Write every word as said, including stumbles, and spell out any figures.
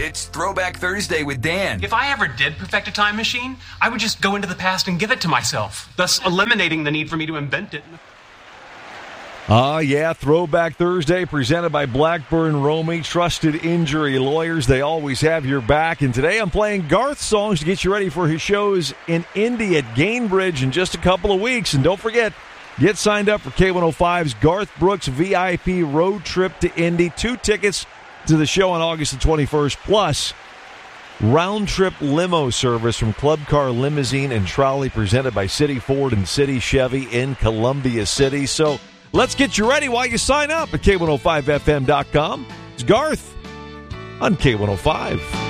It's Throwback Thursday with Dan. If I ever did perfect a time machine, I would just go into the past and give it to myself, thus eliminating the need for me to invent it. Ah, uh, yeah, Throwback Thursday presented by Blackburn Romy, trusted injury lawyers. They always have your back. And today I'm playing Garth's songs to get you ready for his shows in Indy at Gainbridge in just a couple of weeks. And don't forget, get signed up for K one oh five's Garth Brooks V I P road trip to Indy. Two tickets to the show on August the twenty-first, plus round-trip limo service from Club Car Limousine and Trolley presented by City Ford and City Chevy in Columbia City. So let's get you ready while you sign up at K one oh five F M dot com. It's Garth on K one oh five.